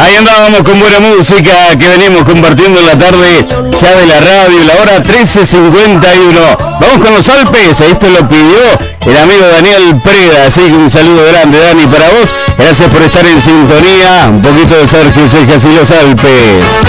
Ahí andábamos con buena música que venimos compartiendo en la tarde ya de la radio, la hora 13:51. Vamos con los Alpes, esto lo pidió el amigo Daniel Preda, así que un saludo grande, Dani, para vos. Gracias por estar en sintonía. Un poquito de Sergio Cejas y los Alpes.